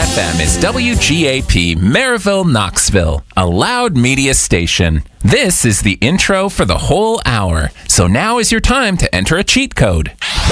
FM is WGAP Maryville, Knoxville, a loud media station. This is the intro for the whole hour. So now is your time to enter a cheat code.